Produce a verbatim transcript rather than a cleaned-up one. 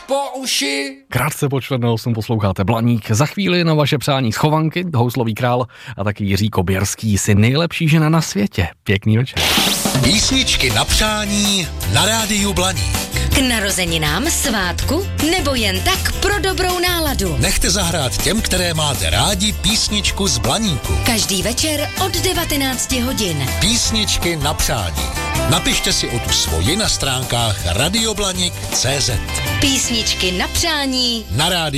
po uši. Krátce po čtvrt na osm posloucháte Blaník. Za chvíli na vaše přání schovanky, houslový král a taky Jiří Koběrský, si nejlepší žena na světě. Pěkný večer. Písničky na přání na rádiu Blaník. K narozeninám, svátku nebo jen tak pro dobrou náladu. Nechte zahrát těm, které máte rádi, písničku z Blaníku. Každý večer od devatenácti hodin. Písničky na přání. Napište si o tu svoji na stránkách radioblanik tečka cé zet. Písničky na přání Na rádiu